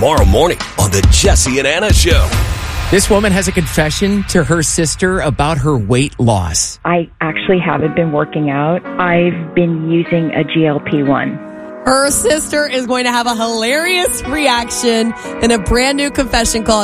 tomorrow morning on the Jesse and Anna Show. This woman has a confession to her sister about her weight loss. I actually haven't been working out. I've been using a GLP-1. Her sister is going to have a hilarious reaction in a brand new confession call.